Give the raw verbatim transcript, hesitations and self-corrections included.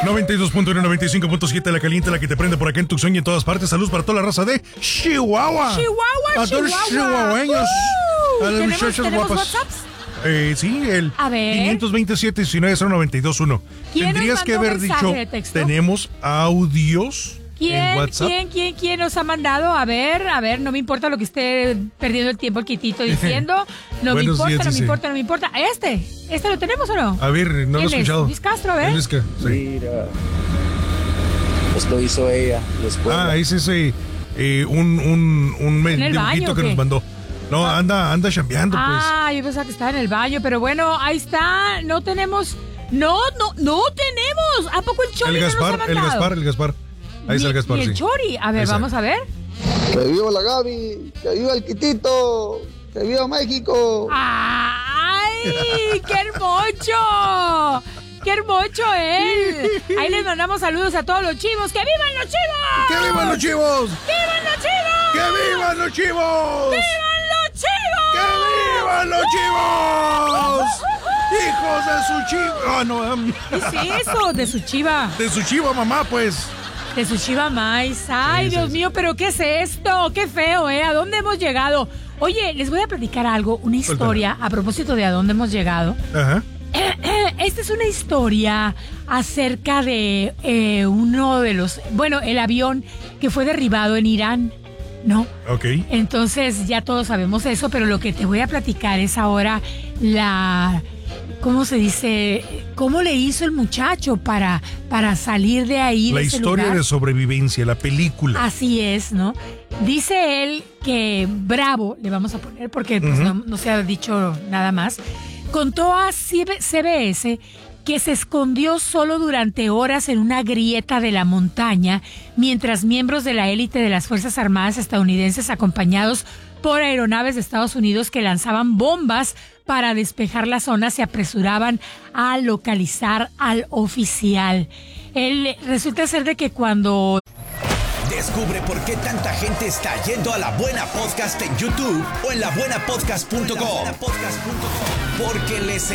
noventa y dos punto uno, noventa y cinco punto siete, la caliente, la que te prende por acá en Tucson y en todas partes. Saludos para toda la raza de Chihuahua. Chihuahua, a todos los chihuahueños. Uh, a las ¿tenemos, muchachas ¿tenemos guapas. WhatsApps? Eh, sí, el A ver. quinientos veintisiete, diecinueve cero noventa y dos uno. ¿Quién Tendrías nos que mandó haber mensaje dicho, de texto? tenemos audios en ¿Quién, WhatsApp. quién, quién, quién nos ha mandado? A ver, a ver, no me importa lo que esté perdiendo el tiempo el quitito diciendo. No me Buenos importa, días, no me dice. importa, no me importa. Este, ¿este lo tenemos o no? A ver, no lo he ¿Quién es? escuchado. Luis Castro, a ver. Luis Ca- sí. Mira, esto hizo ella después. Ah, es ese, eh, un, un, un ¿En el dibujito baño o que qué? nos mandó. No, anda, anda chambeando, pues. Ah, yo pensaba que estaba en el baño, pero bueno, ahí está. No tenemos. No, no, no tenemos. ¿A poco el Chori El no nos ha Gaspar, el mandado? Gaspar, el Gaspar. Ahí está el Ni- Gaspar, ni el sí. Chori. A Ahí ver, está. vamos a ver. Que viva la Gaby, que viva el Quitito, que viva México. ¡Ay! ¡Qué hermoso! ¡Qué hermoso él! Ahí les mandamos saludos a todos los chivos. ¡Que vivan los chivos! ¡Que vivan los chivos! ¡Vivan los chivos! ¡Que vivan los chivos! ¡Vivan los chivos! ¡Que vivan los chivos! ¡Hijos de su chiva! Ah, no, um, ¿Qué es eso? De su chiva. de su chiva mamá, pues. De su chiva más. Ay, Sí, sí, Dios sí. mío, pero ¿qué es esto? Qué feo, ¿eh? ¿A dónde hemos llegado? Oye, les voy a platicar algo, una historia a propósito de a dónde hemos llegado. Ajá. Esta es una historia acerca de eh, uno de los, bueno, el avión que fue derribado en Irán, ¿no? Ok. Entonces ya todos sabemos eso, pero lo que te voy a platicar es ahora la, ¿cómo se dice? ¿Cómo le hizo el muchacho para, para salir de ahí? La de ese historia lugar? de sobrevivencia, la película. Así es, ¿no? Dice él que Bravo, le vamos a poner porque pues, Ujú. no, no se ha dicho nada más, contó a C B S que se escondió solo durante horas en una grieta de la montaña mientras miembros de la élite de las Fuerzas Armadas estadounidenses acompañados por aeronaves de Estados Unidos que lanzaban bombas para despejar la zona se apresuraban a localizar al oficial. Él resulta ser de que cuando Descubre por qué tanta gente está yendo a La Buena Podcast en YouTube o en la buena podcast punto com. Porque les